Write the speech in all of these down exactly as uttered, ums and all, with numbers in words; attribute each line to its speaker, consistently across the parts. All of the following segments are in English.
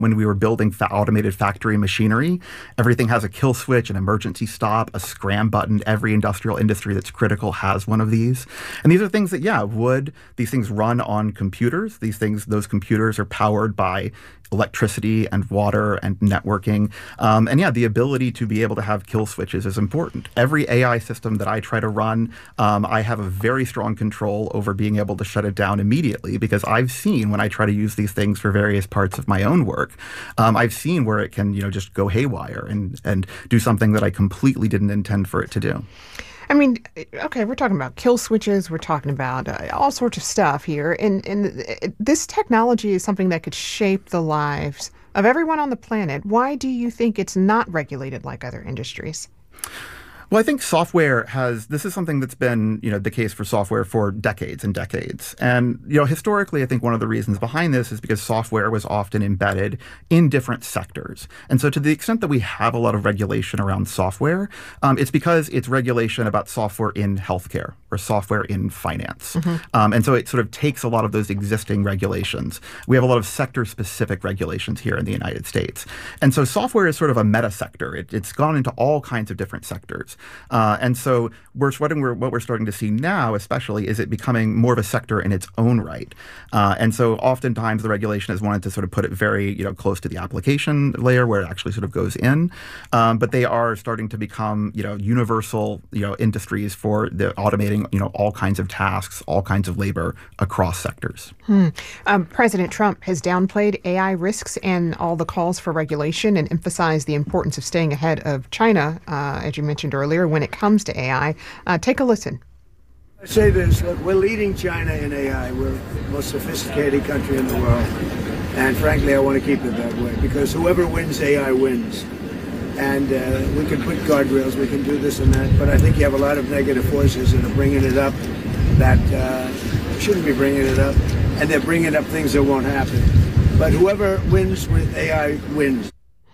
Speaker 1: when we were building fa- automated factory machinery. Everything has a kill switch, an emergency stop, a scram button. Every industrial industry that's critical has one of these. And these are things that, yeah, would, these things run on computers. These things, those computers are powered by electricity and water and networking. Um, and yeah, the ability to be able to have kill switches is important. Every A I system that I try to run, um, I have a very strong control over being able to shut it down immediately, because I've seen when I try to use these things for various parts of my own work, um, I've seen where it can, you know, just go haywire and, and do something that I completely didn't intend for it to do.
Speaker 2: I mean, okay, we're talking about kill switches. We're talking about uh, all sorts of stuff here. And, and this technology is something that could shape the lives of everyone on the planet. Why do you think it's not regulated like other industries?
Speaker 1: Well, I think software has, this is something that's been, you know, the case for software for decades and decades. And, you know, historically, I think one of the reasons behind this is because software was often embedded in different sectors. And so to the extent that we have a lot of regulation around software, um, it's because it's regulation about software in healthcare or software in finance. Mm-hmm. Um, and so it sort of takes a lot of those existing regulations. We have a lot of sector-specific regulations here in the United States. And so software is sort of a meta sector. It, it's gone into all kinds of different sectors. Uh, and so we're, what we're what we're starting to see now, especially, is it becoming more of a sector in its own right. Uh, and so oftentimes the regulation has wanted to sort of put it very, you know, close to the application layer where it actually sort of goes in. Um, but they are starting to become, you know, universal, you know, industries for the automating, you know, all kinds of tasks, all kinds of labor across sectors.
Speaker 2: Hmm. Um, President Trump has downplayed A I risks and all the calls for regulation and emphasized the importance of staying ahead of China, uh, as you mentioned earlier, when it comes to A I. Uh, take a listen.
Speaker 3: I say this, look, we're leading China in A I. We're the most sophisticated country in the world. And frankly, I want to keep it that way, because whoever wins A I wins. And uh, we can put guardrails, we can do this and that, but I think you have a lot of negative forces that are bringing it up that uh, shouldn't be bringing it up, and they're bringing up things that won't happen. But whoever wins with A I wins.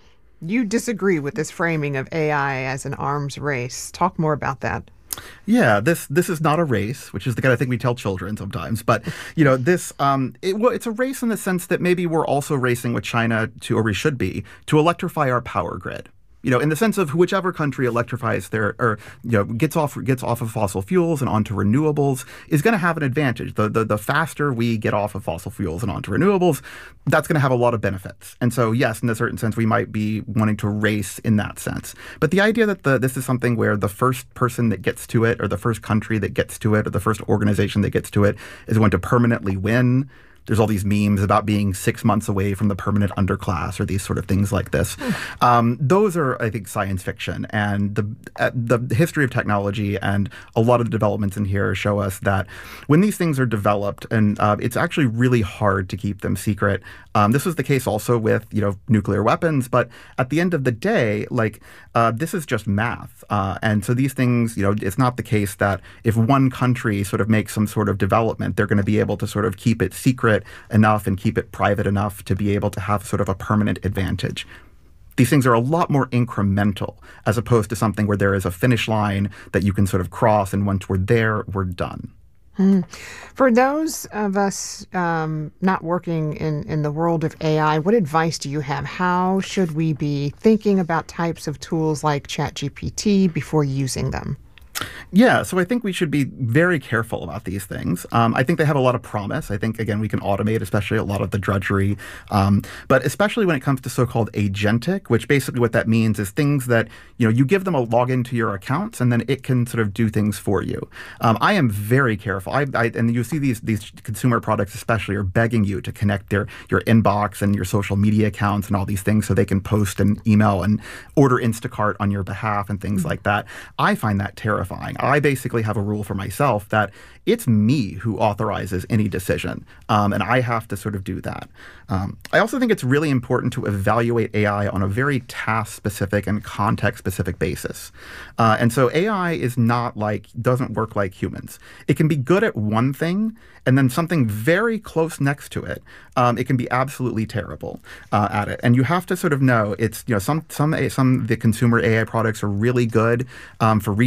Speaker 2: You disagree with this framing of A I as an arms race. Talk more about that.
Speaker 1: Yeah, this this is not a race, which is the kind of thing we tell children sometimes. But, you know, this um, it, well, it's a race in the sense that maybe we're also racing with China to, or we should be, to electrify our power grid. You know, in the sense of whichever country electrifies their, or, you know, gets off gets off of fossil fuels and onto renewables is going to have an advantage. The, the the faster we get off of fossil fuels and onto renewables, that's going to have a lot of benefits. And so, yes, in a certain sense, we might be wanting to race in that sense. But the idea that the this is something where the first person that gets to it, or the first country that gets to it, or the first organization that gets to it is going to permanently win. There's all these memes about being six months away from the permanent underclass, or these sort of things like this. Um, those are, I think, science fiction. And the uh, the history of technology and a lot of the developments in here show us that when these things are developed, and uh, it's actually really hard to keep them secret. Um, this was the case also with, you know, nuclear weapons. But at the end of the day, like, uh, this is just math. Uh, and so these things, you know, it's not the case that if one country sort of makes some sort of development, they're going to be able to sort of keep it secret enough and keep it private enough to be able to have sort of a permanent advantage. These things are a lot more incremental, as opposed to something where there is a finish line that you can sort of cross, and once we're there, we're done.
Speaker 2: Hmm. For those of us um, not working in, in the world of A I, what advice do you have? How should we be thinking about types of tools like ChatGPT before using them?
Speaker 1: Yeah, so I think we should be very careful about these things. Um, I think they have a lot of promise. I think, again, we can automate, especially a lot of the drudgery. Um, but especially when it comes to so-called agentic, which basically what that means is things that, you know, you give them a login to your accounts, and then it can sort of do things for you. Um, I am very careful. I, I, and you see these these consumer products especially are begging you to connect their your inbox and your social media accounts and all these things so they can post and email and order Instacart on your behalf and things mm-hmm. like that. I find that terrifying. I basically have a rule for myself that it's me who authorizes any decision, um, and I have to sort of do that. Um, I also think it's really important to evaluate A I on a very task-specific and context-specific basis. Uh, and so A I is not like, doesn't work like humans. It can be good at one thing, and then something very close next to it, um, it can be absolutely terrible uh, at it. And you have to sort of know it's, you know, some some some of the consumer A I products are really good um, for research and some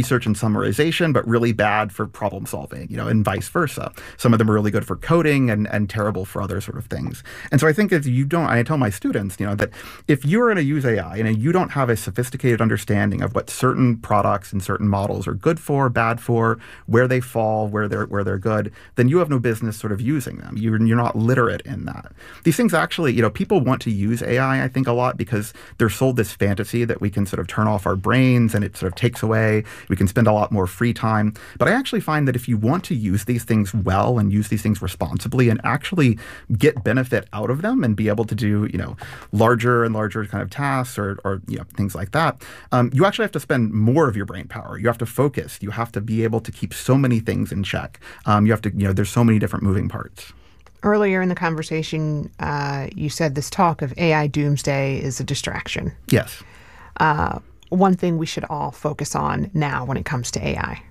Speaker 1: memorization, but really bad for problem solving, you know, and vice versa. Some of them are really good for coding and, and terrible for other sort of things. And so I think if you don't, I tell my students, you know, that if you're going to use A I and you don't have a sophisticated understanding of what certain products and certain models are good for, bad for, where they fall, where they're where they're good, then you have no business sort of using them. You're, you're not literate in that. These things actually, you know, people want to use A I, I think, a lot because they're sold this fantasy that we can sort of turn off our brains and it sort of takes away. We can spend a lot more free time. But I actually find that if you want to use these things well and use these things responsibly and actually get benefit out of them and be able to do, you know, larger and larger kind of tasks or, or you know, things like that, um, you actually have to spend more of your brain power. You have to focus. You have to be able to keep so many things in check. Um, you have to, you know, there's so many different moving parts.
Speaker 2: Earlier in the conversation, uh, you said this talk of A I doomsday is a distraction.
Speaker 1: Yes.
Speaker 2: Uh, one thing we should all focus on now when it comes to A I.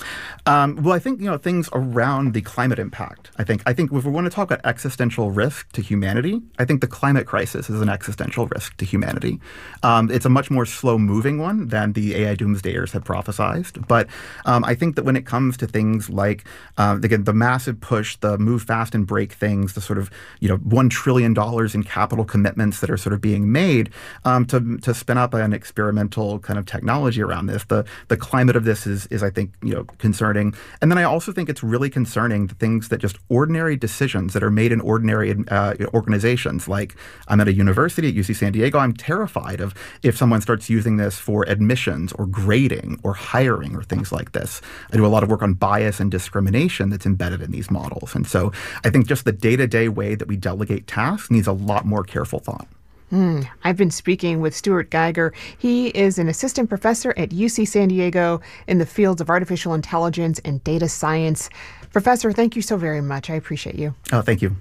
Speaker 1: Um, well, I think, you know, things around the climate impact. I think I think if we want to talk about existential risk to humanity, I think the climate crisis is an existential risk to humanity. Um, it's a much more slow-moving one than the A I doomsdayers had prophesized. But um, I think that when it comes to things like, uh, again, the massive push, the move fast and break things, the sort of, you know, one trillion dollars in capital commitments that are sort of being made um, to to spin up an experimental kind of technology around this, the the climate of this is, is I think, you know, concerning. And then I also think it's really concerning the things that just ordinary decisions that are made in ordinary uh, organizations. Like I'm at a university at U C San Diego. I'm terrified of if someone starts using this for admissions or grading or hiring or things like this. I do a lot of work on bias and discrimination that's embedded in these models. And so I think just the day-to-day way that we delegate tasks needs a lot more careful thought.
Speaker 2: Mm. I've been speaking with Stuart Geiger. He is an assistant professor at U C San Diego in the fields of artificial intelligence and data science. Professor, thank you so very much. I appreciate you.
Speaker 1: Oh, thank you.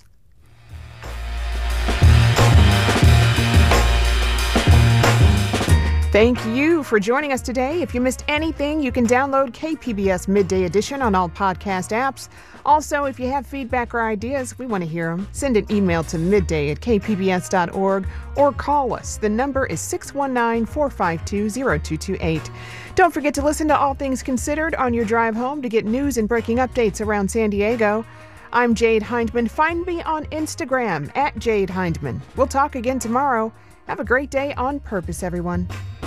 Speaker 2: Thank you for joining us today. If you missed anything, you can download K P B S Midday Edition on all podcast apps. Also, if you have feedback or ideas, we want to hear them. Send an email to midday at k p b s dot org or call us. The number is six one nine, four five two, zero two two eight. Don't forget to listen to All Things Considered on your drive home to get news and breaking updates around San Diego. I'm Jade Hindman. Find me on Instagram at Jade Hindman. We'll talk again tomorrow. Have a great day on purpose, everyone.